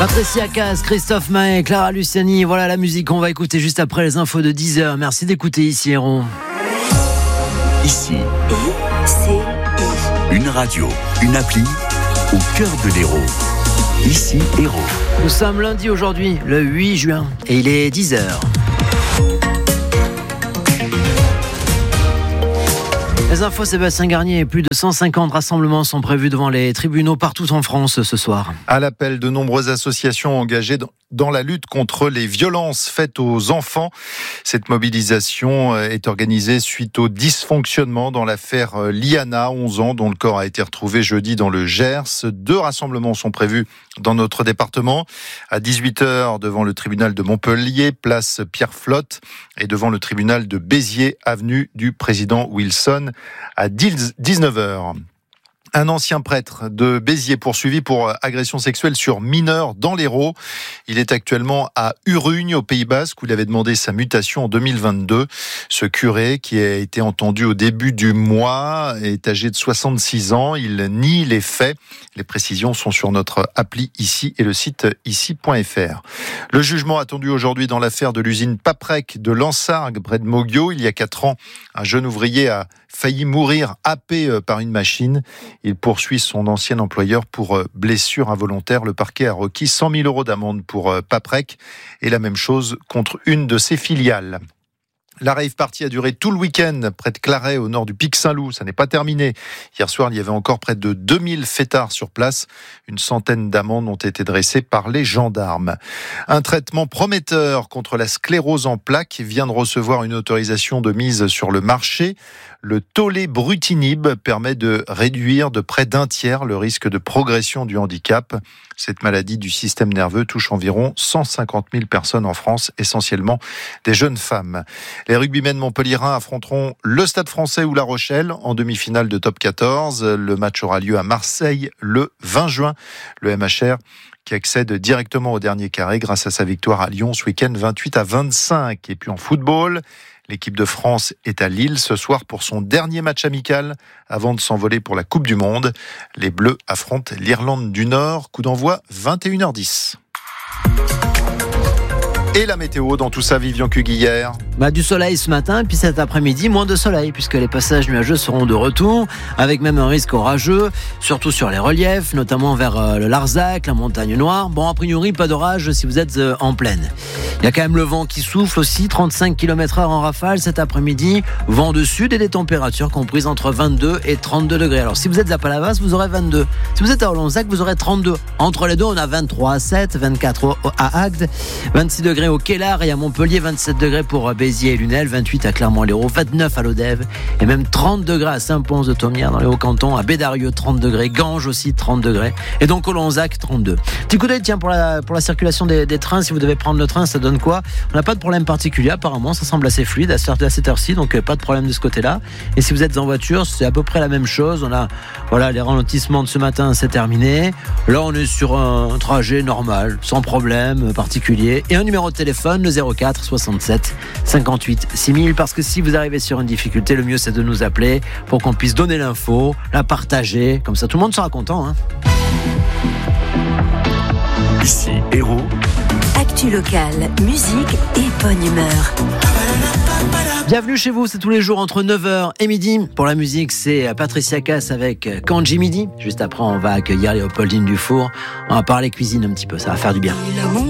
Patricia Cass, Christophe Maé, Clara Luciani, voilà la musique qu'on va écouter juste après les infos de 10h. Merci d'écouter Ici Héros. Ici, une radio, une appli au cœur de l'Hérault. Ici Hérault. Nous sommes lundi aujourd'hui, le 8 juin, et il est 10h. Les infos, Sébastien Garnier, plus de 150 rassemblements sont prévus devant les tribunaux partout en France ce soir. À l'appel de nombreuses associations engagées dans la lutte contre les violences faites aux enfants. Cette mobilisation est organisée suite au dysfonctionnement dans l'affaire Liana, 11 ans, dont le corps a été retrouvé jeudi dans le Gers. 2 rassemblements sont prévus dans notre département. À 18h, devant le tribunal de Montpellier, place Pierre-Flotte, et devant le tribunal de Béziers, avenue du Président Wilson, à 19h. Un ancien prêtre de Béziers poursuivi pour agression sexuelle sur mineurs dans l'Hérault. Il est actuellement à Urugne, au Pays Basque, où il avait demandé sa mutation en 2022. Ce curé, qui a été entendu au début du mois, est âgé de 66 ans. Il nie les faits. Les précisions sont sur notre appli Ici et le site ici.fr. Le jugement attendu aujourd'hui dans l'affaire de l'usine Paprec de Lansargues, près de Moguio. Il y a 4 ans, un jeune ouvrier a failli mourir happé par une machine. Il poursuit son ancien employeur pour blessure involontaire. Le parquet a requis 100 000 € d'amende pour Paprec et la même chose contre une de ses filiales. La rave party a duré tout le week-end près de Claret, au nord du Pic Saint-Loup. Ça n'est pas terminé. Hier soir, il y avait encore près de 2000 fêtards sur place. Une centaine d'amendes ont été dressées par les gendarmes. Un traitement prometteur contre la sclérose en plaques vient de recevoir une autorisation de mise sur le marché. Le tolébrutinib permet de réduire de près d'un tiers le risque de progression du handicap. Cette maladie du système nerveux touche environ 150 000 personnes en France, essentiellement des jeunes femmes. Les rugbymen montpelliérains affronteront le Stade Français ou La Rochelle en demi-finale de Top 14. Le match aura lieu à Marseille le 20 juin. Le MHR qui accède directement au dernier carré grâce à sa victoire à Lyon ce week-end 28-25. Et puis en football, l'équipe de France est à Lille ce soir pour son dernier match amical avant de s'envoler pour la Coupe du Monde. Les Bleus affrontent l'Irlande du Nord. Coup d'envoi 21h10. Et la météo dans tout ça, Vivian Cuguillère. Du soleil ce matin, puis cet après-midi, moins de soleil, puisque les passages nuageux seront de retour, avec même un risque orageux, surtout sur les reliefs, notamment vers le Larzac, la Montagne Noire. Bon, a priori, pas d'orage si vous êtes en plaine. Il y a quand même le vent qui souffle aussi, 35 km/h en rafale cet après-midi, vent de sud et des températures comprises entre 22 et 32 degrés. Alors, si vous êtes à Palavas, vous aurez 22. Si vous êtes à Olonzac, vous aurez 32. Entre les deux, on a 23 à 7, 24 à Agde, 26 degrés au Kellar et à Montpellier, 27 degrés pour Béziers et Lunel, 28 à Clermont-Lérault, 29 à Lodève et même 30 degrés à Saint-Pons-de-Thomières dans les Hauts-Cantons, à Bédarieux 30 degrés, Ganges aussi 30 degrés et donc Olonzac 32. Petit coup d'œil tiens pour la circulation des trains, si vous devez prendre le train, ça donne quoi? On n'a pas de problème particulier apparemment, ça semble assez fluide à cette heure-ci, donc pas de problème de ce côté-là. Et si vous êtes en voiture, c'est à peu près la même chose. On a les ralentissements de ce matin, c'est terminé. Là on est sur un trajet normal, sans problème particulier, et un numéro de téléphone, le 04 67 58 6000, parce que si vous arrivez sur une difficulté, le mieux c'est de nous appeler pour qu'on puisse donner l'info, la partager, comme ça tout le monde sera content, hein. Ici Hérault. Actu locale, musique et bonne humeur. Bienvenue chez vous, c'est tous les jours entre 9h et midi. Pour la musique, c'est Patricia Cass avec Kanji Midi. Juste après, on va accueillir Léopoldine Dufour. On va parler cuisine un petit peu, ça va faire du bien.